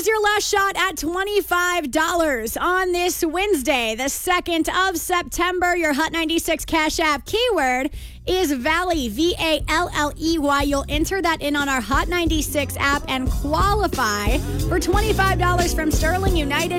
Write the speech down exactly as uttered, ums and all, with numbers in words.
Here's your last shot at twenty-five dollars on this Wednesday, the second of September. Your Hot ninety-six Cash App keyword is Valley, V A L L E Y. You'll enter that in on our Hot ninety-six app and qualify for twenty-five dollars from Sterling United.